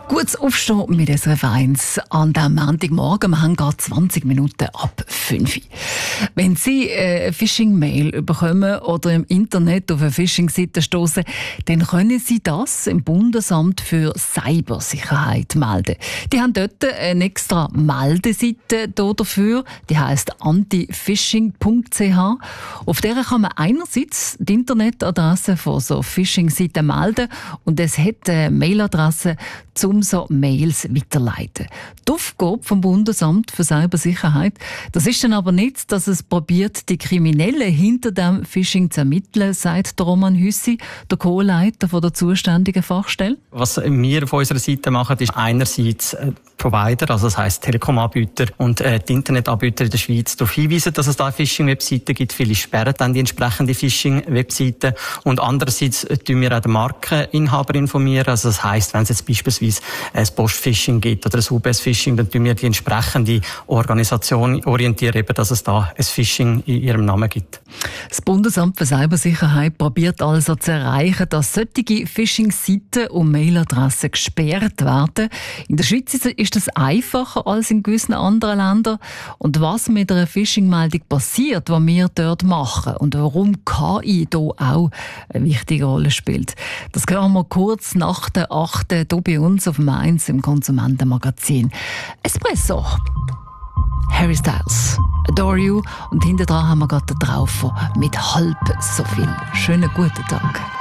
Gutes Aufstehen mit SRF 1 an diesem Montagmorgen. Wir haben gerade 20 Minuten ab 5 Uhr. Wenn Sie eine Phishing-Mail bekommen oder im Internet auf eine Phishing-Seite stoßen, dann können Sie das im Bundesamt für Cybersicherheit melden. Die haben dort eine extra Meldeseite dafür. Die heisst antifishing.ch. Auf der kann man einerseits die Internetadresse von so Phishing-Seiten melden und es hat eine Mailadresse, um so Mails weiterleiten. Die Aufgabe vom Bundesamt für Cybersicherheit, das ist dann aber nicht, dass es probiert, die Kriminellen hinter dem Phishing zu ermitteln, sagt der Roman Hüssi, der Co-Leiter von der zuständigen Fachstelle. Was wir auf unserer Seite machen, ist einerseits Provider, also das heisst Telekom-Anbieter und die Internetanbieter in der Schweiz darauf hinweisen, dass es da Phishing-Webseiten gibt. Viele sperren dann die entsprechende Phishing-Webseiten. Und andererseits tun wir auch den Markeninhaber informieren. Also das heisst, wenn es jetzt beispielsweise ein Post-Phishing gibt oder ein UBS-Phishing, dann tun wir die entsprechende Organisation orientieren, eben, dass es da ein Phishing in ihrem Namen gibt. Das Bundesamt für Cybersicherheit probiert also zu erreichen, dass solche Phishing-Seiten und Mailadressen gesperrt werden. In der Schweiz ist das einfacher als in gewissen anderen Ländern. Und was mit einer Phishing-Meldung passiert, was wir dort machen und warum KI hier auch eine wichtige Rolle spielt, das hören wir kurz nach der 8. hier bei uns auf Mainz im Konsumentenmagazin Espresso. Harry Styles, Adore You, und hinten dran haben wir gerade den Traufer mit halb so viel. Schönen guten Tag.